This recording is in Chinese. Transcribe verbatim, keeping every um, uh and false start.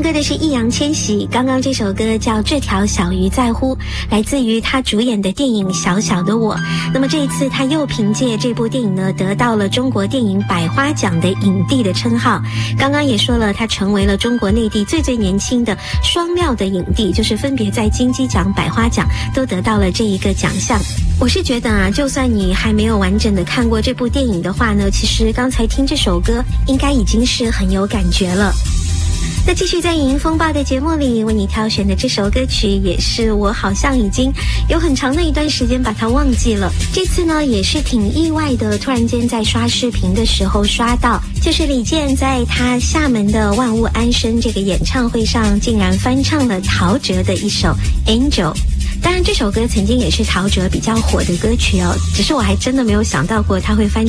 歌的是易烊千玺，刚刚这首歌叫《这条小鱼在乎》，来自于他主演的电影《小小的我》。那么这一次他又凭借这部电影呢，得到了中国电影百花奖的影帝的称号。刚刚也说了，他成为了中国内地最最年轻的双料的影帝，就是分别在金鸡奖、百花奖都得到了这一个奖项。我是觉得啊，就算你还没有完整的看过这部电影的话呢，其实刚才听这首歌应该已经是很有感觉了。那继续在影音风暴的节目里为你挑选的这首歌曲，也是我好像已经有很长的一段时间把它忘记了。这次呢也是挺意外的，突然间在刷视频的时候刷到，就是李健在他厦门的万物安身这个演唱会上竟然翻唱了陶喆的一首 Angel。当然这首歌曾经也是陶喆比较火的歌曲哦，只是我还真的没有想到过他会翻